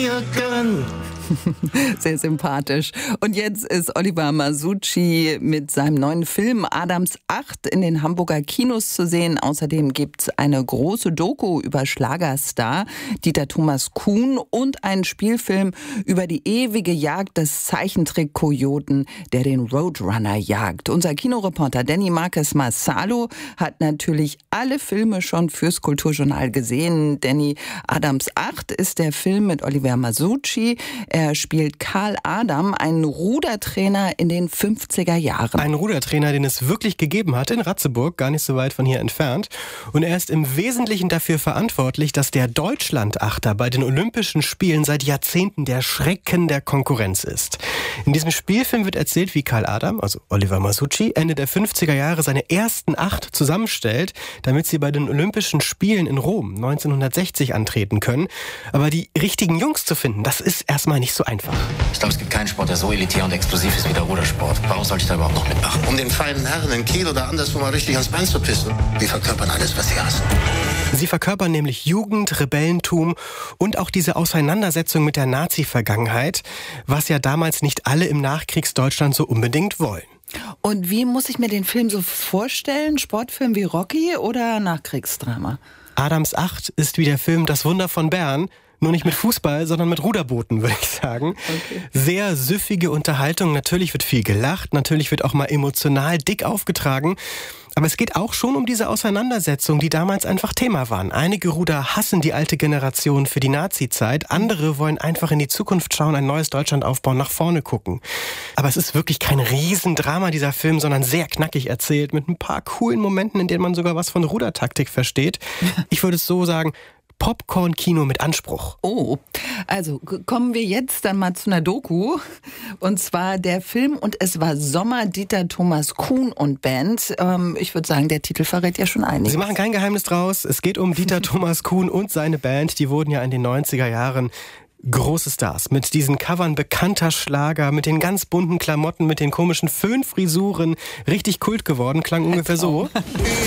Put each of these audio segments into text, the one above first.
Sehr sympathisch. Und jetzt ist Oliver Masucci mit seinem neuen Film Adams 8 in den Hamburger Kinos zu sehen. Außerdem gibt es eine große Doku über Schlagerstar Dieter Thomas Kuhn und einen Spielfilm über die ewige Jagd des Zeichentrick-Kojoten, der den Roadrunner jagt. Unser Kinoreporter Danny Marques Marsalo hat natürlich alle Filme schon fürs Kulturjournal gesehen. Danny, Adams 8 ist der Film mit Oliver Masucci. Er spielt Karl Adam, einen Rudertrainer in den 50er Jahren. Ein Rudertrainer, den es wirklich gegeben hat in Ratzeburg, gar nicht so weit von hier entfernt. Und er ist im Wesentlichen dafür verantwortlich, dass der Deutschlandachter bei den Olympischen Spielen seit Jahrzehnten der Schrecken der Konkurrenz ist. In diesem Spielfilm wird erzählt, wie Karl Adam, also Oliver Masucci, Ende der 50er Jahre seine ersten 8 zusammenstellt, damit sie bei den Olympischen Spielen in Rom 1960 antreten können. Aber die richtigen Jungs zu finden, das ist erstmal nicht so einfach. Ich glaube, es gibt keinen Sport, der so elitär und explosiv ist wie der Rudersport. Warum sollte ich da überhaupt noch mitmachen? Um den feinen Herren in Kiel oder anderswo mal richtig ans Bein zu pissen. Die verkörpern alles, was sie hassen. Sie verkörpern nämlich Jugend, Rebellentum und auch diese Auseinandersetzung mit der Nazi-Vergangenheit, was ja damals nicht alle im Nachkriegsdeutschland so unbedingt wollen. Und wie muss ich mir den Film so vorstellen? Sportfilm wie Rocky oder Nachkriegsdrama? Adams 8 ist wie der Film Das Wunder von Bern, nur nicht mit Fußball, sondern mit Ruderbooten, würde ich sagen. Okay. Sehr süffige Unterhaltung. Natürlich wird viel gelacht, natürlich wird auch mal emotional dick aufgetragen. Aber es geht auch schon um diese Auseinandersetzungen, die damals einfach Thema waren. Einige Ruder hassen die alte Generation für die Nazi-Zeit. Andere wollen einfach in die Zukunft schauen, ein neues Deutschland aufbauen, nach vorne gucken. Aber es ist wirklich kein Riesendrama, dieser Film, sondern sehr knackig erzählt, mit ein paar coolen Momenten, in denen man sogar was von Rudertaktik versteht. Ich würde es so sagen, Popcorn-Kino mit Anspruch. Oh, also kommen wir jetzt dann mal zu einer Doku. Und zwar der Film Und es war Sommer, Dieter Thomas Kuhn und Band. Ich würde sagen, der Titel verrät ja schon einiges. Sie machen kein Geheimnis draus. Es geht um Dieter Thomas Kuhn und seine Band. Die wurden ja in den 90er Jahren große Stars. Mit diesen Covern bekannter Schlager, mit den ganz bunten Klamotten, mit den komischen Föhnfrisuren. Richtig Kult geworden. Klang ungefähr so. Über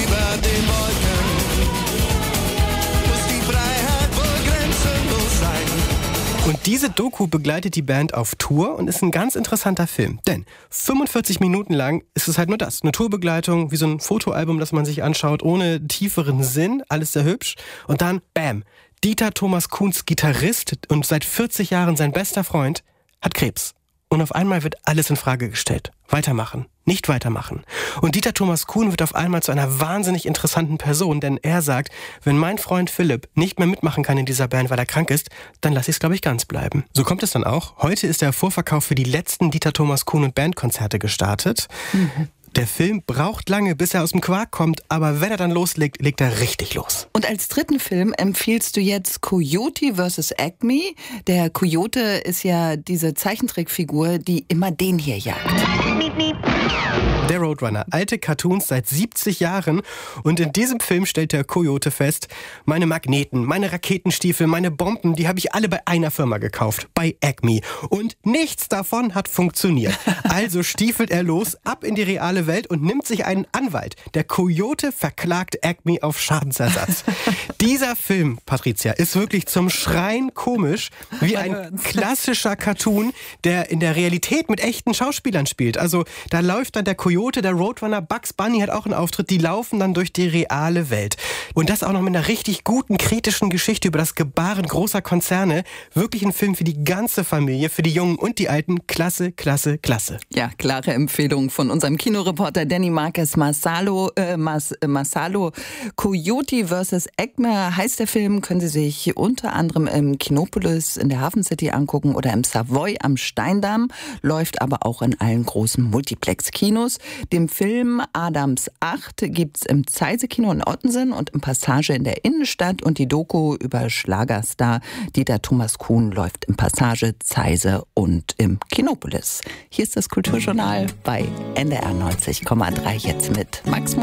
den Wolken. Und diese Doku begleitet die Band auf Tour und ist ein ganz interessanter Film. Denn 45 Minuten lang ist es halt nur das. Eine Tourbegleitung, wie so ein Fotoalbum, das man sich anschaut, ohne tieferen Sinn. Alles sehr hübsch. Und dann, bam, Dieter Thomas Kuhns Gitarrist und seit 40 Jahren sein bester Freund hat Krebs. Und auf einmal wird alles in Frage gestellt. Weitermachen, nicht weitermachen. Und Dieter Thomas Kuhn wird auf einmal zu einer wahnsinnig interessanten Person, denn er sagt, wenn mein Freund Philipp nicht mehr mitmachen kann in dieser Band, weil er krank ist, dann lasse ich es, glaube ich, ganz bleiben. So kommt es dann auch. Heute ist der Vorverkauf für die letzten Dieter Thomas Kuhn und Bandkonzerte gestartet. Der Film braucht lange, bis er aus dem Quark kommt, aber wenn er dann loslegt, legt er richtig los. Und als dritten Film empfiehlst du jetzt Coyote vs. Acme. Der Coyote ist ja diese Zeichentrickfigur, die immer den hier jagt. Der Roadrunner, alte Cartoons seit 70 Jahren. Und in diesem Film stellt der Coyote fest, meine Magneten, meine Raketenstiefel, meine Bomben, die habe ich alle bei einer Firma gekauft, bei Acme. Und nichts davon hat funktioniert. Also stiefelt er los, ab in die reale Welt und nimmt sich einen Anwalt. Der Coyote verklagt Acme auf Schadensersatz. Dieser Film, Patricia, ist wirklich zum Schreien komisch, wie ein klassischer Cartoon, der in der Realität mit echten Schauspielern spielt. Also da läuft dann der Coyote, der Roadrunner, Bugs Bunny hat auch einen Auftritt, die laufen dann durch die reale Welt. Und das auch noch mit einer richtig guten, kritischen Geschichte über das Gebaren großer Konzerne. Wirklich ein Film für die ganze Familie, für die Jungen und die Alten. Klasse, klasse, klasse. Ja, klare Empfehlung von unserem Kinoreporter Danny Marques Marsalo. Coyote vs. Acme heißt der Film, können Sie sich unter anderem im Kinopolis in der Hafen City angucken oder im Savoy am Steindamm, läuft aber auch in allen großen Multiplex-Kinos. Den Film Adams 8 gibt's im Zeise-Kino in Ottensen und im Passage in der Innenstadt und die Doku über Schlagerstar Dieter Thomas Kuhn läuft im Passage, Zeise und im Kinopolis. Hier ist das Kulturjournal bei NDR 90,3 jetzt mit Max Mutter.